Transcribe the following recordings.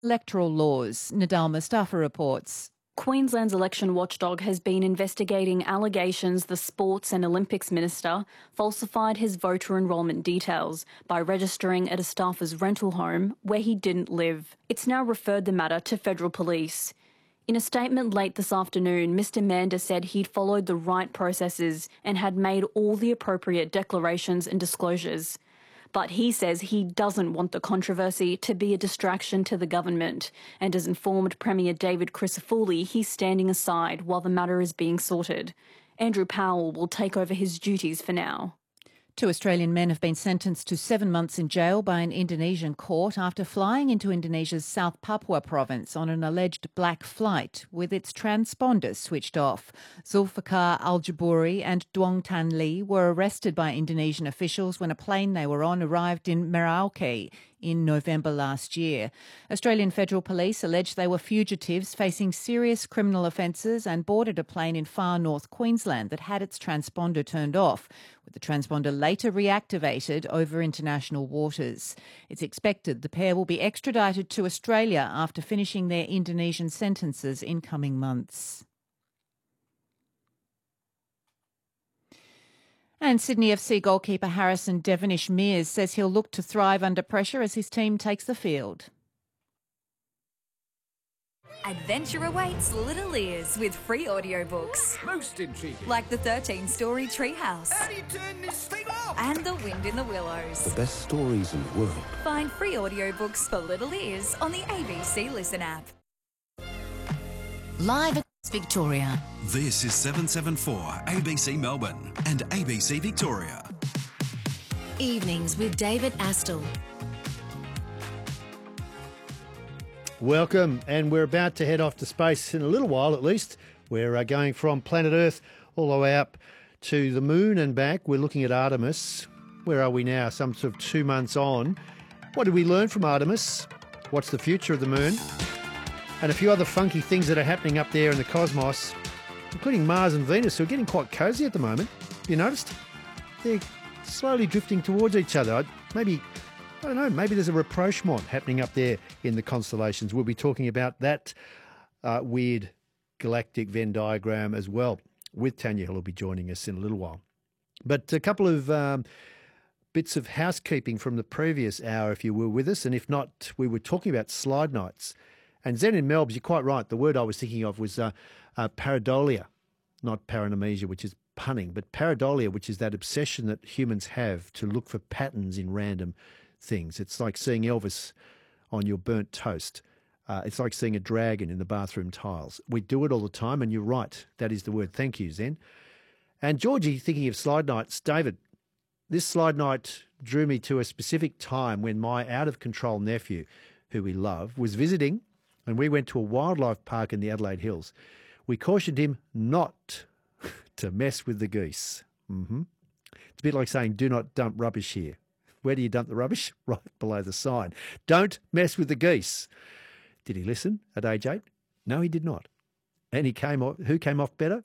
electoral laws. Nadal Mustafa reports. Queensland's election watchdog has been investigating allegations the Sports and Olympics Minister falsified his voter enrolment details by registering at a staffer's rental home where he didn't live. It's now referred the matter to federal police. In a statement late this afternoon, Mr Mander said he'd followed the right processes and had made all the appropriate declarations and disclosures. But he says he doesn't want the controversy to be a distraction to the government and has informed Premier David Crisafulli he's standing aside while the matter is being sorted. Andrew Powell will take over his duties for now. 2 Australian men have been sentenced to 7 months in jail by an Indonesian court after flying into Indonesia's South Papua province on an alleged black flight with its transponder switched off. Zulfikar Al-Jabouri and Duong Tan Lee were arrested by Indonesian officials when a plane they were on arrived in Merauke in November last year. Australian Federal Police alleged they were fugitives facing serious criminal offences and boarded a plane in far north Queensland that had its transponder turned off, with the transponder later reactivated over international waters. It's expected the pair will be extradited to Australia after finishing their Indonesian sentences in coming months. And Sydney FC goalkeeper Harrison Devonish-Mears says he'll look to thrive under pressure as his team takes the field. Adventure awaits Little Ears with free audiobooks. Most intriguing. Like the 13-story Treehouse. How do you turn this thing off? And The Wind in the Willows. The best stories in the world. Find free audiobooks for Little Ears on the ABC Listen app. Live at Victoria. This is 774 ABC Melbourne and ABC Victoria. Evenings with David Astle. Welcome, and we're about to head off to space in a little while at least. We're going from planet Earth all the way up to the moon and back. We're looking at Artemis. Where are we now? Some sort of 2 months on. What did we learn from Artemis? What's the future of the moon? And a few other funky things that are happening up there in the cosmos, including Mars and Venus, who are getting quite cosy at the moment. Have you noticed? They're slowly drifting towards each other. Maybe there's a rapprochement happening up there in the constellations. We'll be talking about that weird galactic Venn diagram as well with Tanya, who will be joining us in a little while. But a couple of bits of housekeeping from the previous hour, if you were with us, and if not, we were talking about slide nights. And Zen in Melbourne, you're quite right. The word I was thinking of was pareidolia, not paranomnesia, which is punning, but pareidolia, which is that obsession that humans have to look for patterns in random things. It's like seeing Elvis on your burnt toast. It's like seeing a dragon in the bathroom tiles. We do it all the time, and you're right. That is the word. Thank you, Zen. And Georgie, thinking of slide nights, David, this slide night drew me to a specific time when my out-of-control nephew, who we love, was visiting, and we went to a wildlife park in the Adelaide Hills. We cautioned him not to mess with the geese. It's a bit like saying, do not dump rubbish here. Where do you dump the rubbish? Right below the sign. Don't mess with the geese. Did he listen at age 8? No, he did not. And who came off better?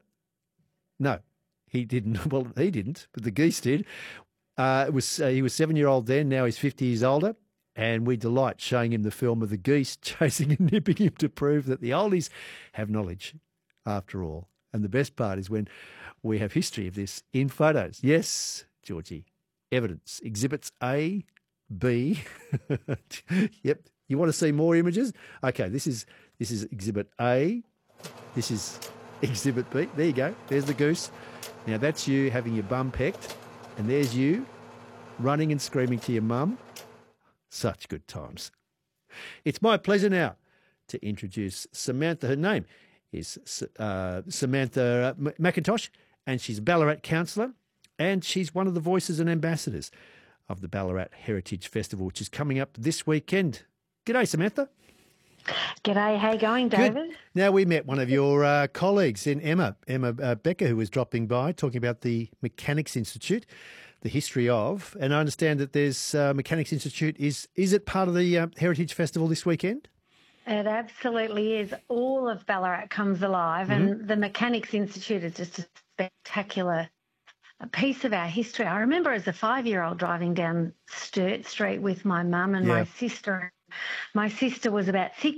No, he didn't. Well, he didn't, but the geese did. He was 7-year-old then, now he's 50 years older. And we delight showing him the film of the geese chasing and nipping him to prove that the oldies have knowledge after all. And the best part is when we have history of this in photos. Yes, Georgie, evidence. Exhibits A, B. Yep. You want to see more images? Okay, this is Exhibit A. This is Exhibit B. There you go. There's the goose. Now that's you having your bum pecked. And there's you running and screaming to your mum. Such good times. It's my pleasure now to introduce Samantha. Her name is Samantha McIntosh, and she's a Ballarat councillor, and she's one of the voices and ambassadors of the Ballarat Heritage Festival, which is coming up this weekend. G'day, Samantha. G'day, how you going, David? Good. Now, we met one of your colleagues in Emma Becker, who was dropping by, talking about the Mechanics Institute, the history of, and I understand that there's Mechanics Institute. Is it part of the Heritage Festival this weekend? It absolutely is. All of Ballarat comes alive, and the Mechanics Institute is just a spectacular piece of our history. I remember as a 5-year-old driving down Sturt Street with my mum and my sister My sister was about 6